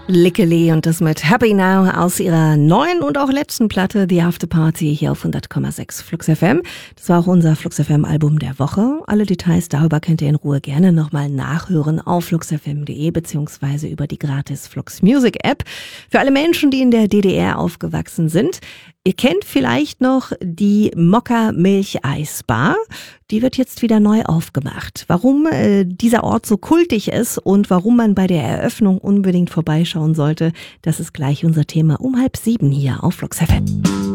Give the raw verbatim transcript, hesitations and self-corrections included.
Lickeli und das mit Happy Now aus ihrer neuen und auch letzten Platte The After Party hier auf hundert Komma sechs Flux F M. Das war auch unser Flux F M Album der Woche. Alle Details darüber könnt ihr in Ruhe gerne nochmal nachhören auf flux f m punkt de beziehungsweise über die gratis Flux Music App. Für alle Menschen, die in der D D R aufgewachsen sind, ihr kennt vielleicht noch die Mokka Milcheisbar. Die wird jetzt wieder neu aufgemacht. Warum äh, dieser Ort so kultig ist und warum man bei der Eröffnung unbedingt vorbeischauen sollte, das ist gleich unser Thema um halb sieben hier auf Flux F M.